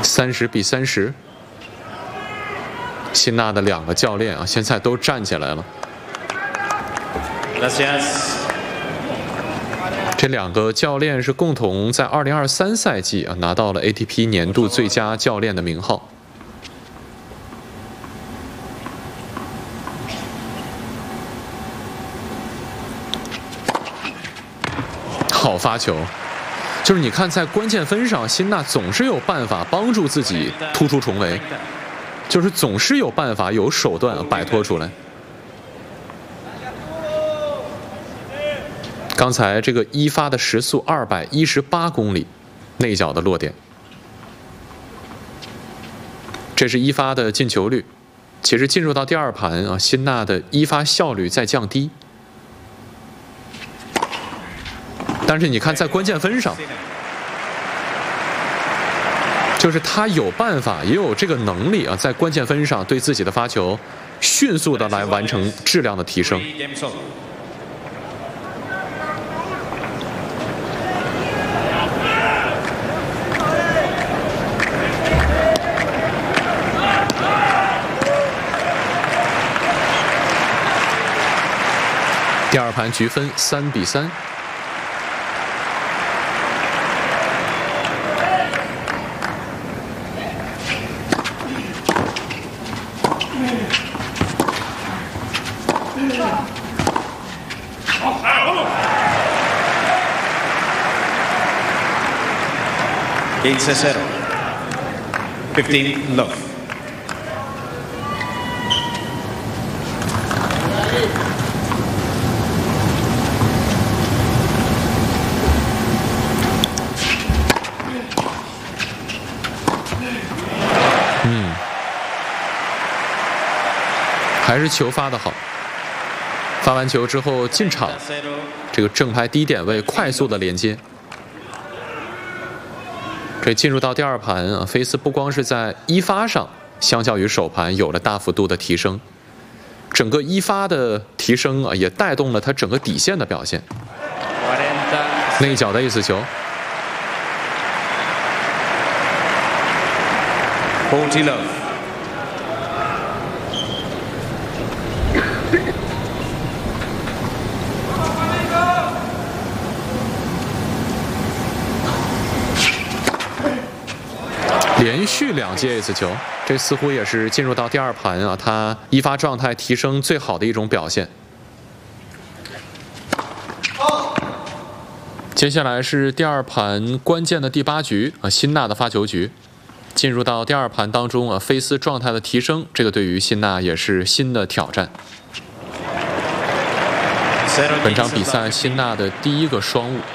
30-30。辛纳的2个教练啊，现在都站起来了。这2个教练是共同在2023赛季啊拿到了 ATP 年度最佳教练的名号。好发球，就是你看在关键分上，辛纳总是有办法帮助自己突出重围，就是总是有办法有手段摆脱出来。刚才这个一发的时速218公里，内角的落点，这是一发的进球率。其实进入到第2盘啊，辛纳的一发效率在降低。但是你看，在关键分上，就是他有办法，也有这个能力啊，在关键分上对自己的发球迅速的来完成质量的提升。第2盘局分3-3。 15-0. 15 love. 음. 还是球发得好，发完球之后进场，这个正拍低点位快速的连接。这进入到第2盘啊，菲斯不光是在一发上，相较于首盘有了大幅度的提升，整个一发的提升啊，也带动了他整个底线的表现。内角的意思球。 40 love. 连续2记 ace 球，这似乎也是进入到第2盘啊，他一发状态提升最好的一种表现。接下来是第2盘关键的第8局啊，辛纳的发球局。进入到第2盘当中啊，菲斯状态的提升，这个对于辛纳也是新的挑战。本场比赛辛纳的第1个双误。